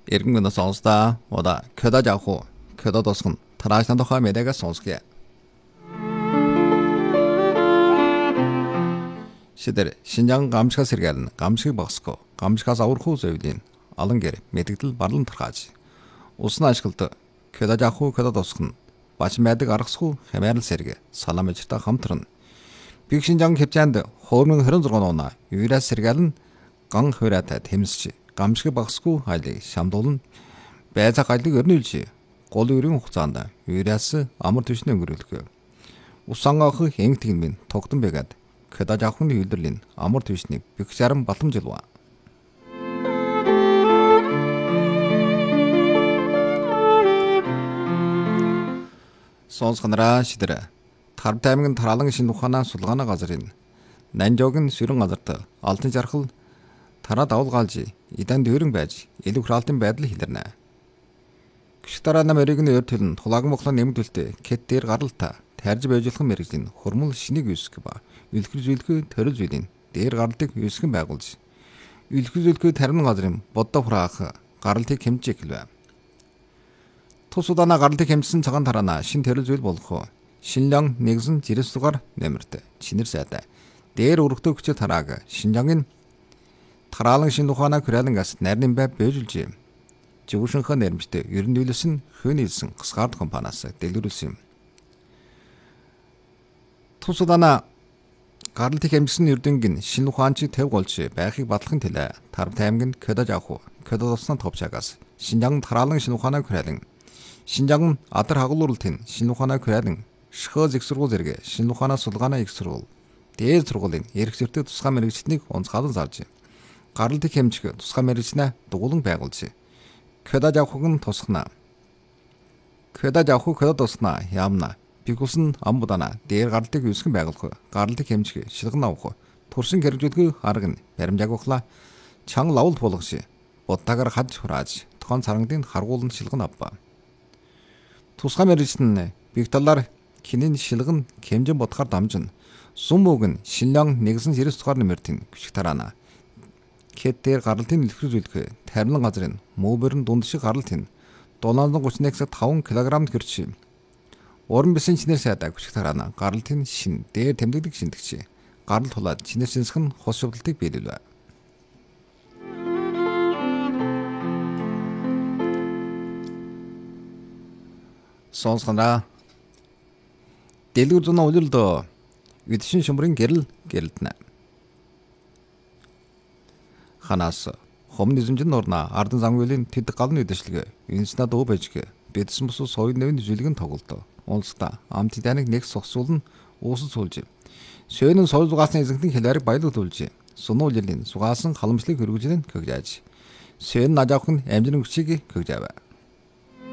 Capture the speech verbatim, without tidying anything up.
Иргэн сонс다 오다 köda жавху köda тосгон тараашны тухай мэдээгээ сонсгоё. Шидэр Шинжаан гамшигаас сэргээлэн гамшиг багсгүй гамшигаас аврахуу зөвлийн алан гэр мэдэгдэл барлан тархааж усны ашиглалт köda жавху köda тосгон бач мэдэг аргасгүй хэмээрэл сэргэ салам ижирта хамтран Биг Шинжаан хэвчээнд хоормын хорин зургаан оноо юураас сэргээлэн ган хуваатай тэмсч гамшиг багсгүй хайлыг шамдуулан байцаа гайлыг өрнүүлж гол өрийн хугацаанд юураас амар түвшний өнгөрүүлэх. Усангаах хэнг тэгмэн тогтон байгаад köda жавхны үйлдвэрлэлийн амар түвшнийг биг шарам батламжилва. Сонсгонраа шидэрэ Тарб таймгийн тараалан шинэ ухаанаа сулгаана газрын Нанжогийн сүрэн газарт алтан жаргал тараа давуулгаалж идан дүүрэн байж илүү храалтын байдал хилэрнэ. Гүшиг дараа нам өрийг нь өртөлн тулаагийн моглоо нэмдүүлтэй кет дээр гаралта тарж байжуулах мэрэгжлийн хурмал шинийг үүсгэх ба үлгэр зүйлхүү төрөл зүйлийн дээр гаралтыг үүсгэн байгуулж үлгэр зүйлхүү тарин газрын боддоо хураах гаралтыг хэмжиж эхэлвэ. Тус удаана гаралтыг хэмжсэн цагаан тараана шин төрөл зүйл болох Шинжаан нэгэн жирэс дугаар нэмэрт чинэр сайтай дээр өргөдөө хүчтэй тарааг Шинжаангийн тараалан шинэ ухаанаа хүрээлэнгээс нарийн бай бэжүүлж жившинхаа нэрмжтэй ерөн нөлөөс нь хөөнийсэн гасгард компаниас дэлгэрүүлсэн юм. Тус удаана гаралтыг хэмжсэн эрдэнгийн шинэ ухаанч төв голж байхыг батлахын төлөө Тарб таймгийн köda жавху köda тосны товчаагаас Шинжаан тараалан шинэ ухаанаа хүрээлэн Шинжаан адар хагуулуултын шинэ ухаанаа хүрээлэн Шхөөс их сургууль зэрэг шинэ ухаанаа сулгаана их сургууль дээд сургуулийн эрх зөртэй тусгай мэрэгчдийг онцгойлон зарж гаралтыг хэмжих тусгай мэрэгчнээ дугуулan байгуулж köda жавхуг тусгана. köda жавху köda тусна яамна бигусан амбудана дээр гаралтыг үүсгэн байгуулах гаралтыг хэмжих шилгэн авах туршин хэрэгжүүлэх арга нь баримжааг ухлаа чанга лавл болгош бодтагаар хад хурааж тохон царангын харгуулан шилгэн авба. Тусгай мэрэгчн биг талаар Кинийн шилгэн хэмжин бодохоор дамжин сум үг нь Шинжаан нэгэн жирэс дугаар нэмэртийн гүшиг тараана. Кет дээр гаралтын илэрхийлж үлдэх тарилан газрын мөбөрн дунд шиг гаралтын долоон гуйч нэг таван килограммд гэрч уран бисэн чинэр сайдаа гүшиг тараана. Гаралтын шин дээр тэмдэгдэг шиндэгч гарал тулаад чинэр шинсэх нь хос шүлтэлтийг биелүүлвэ. Сонсгонаа Дэлгүр зуна улирдо үдшин шумрын гэрэл гэрэлтнэ. Ханаас хомны зэмжин норна ардан замгүйлийн тэд галны үдэшлэг инсна дуу байжг бидсэн бус соёл нэвэн зүйлгэн тоглолт. Онцта амт таныг нэг сохсуулн уусал суулж. Сөөнэн соёл зугаасны эзэнтэн хэлээрэг баялуулж. Сунуу улирлын сугаасан халамжлыг хөргөжлөн көгжааж. Сөөн нажавхан амжирын хүчийг көгжаав.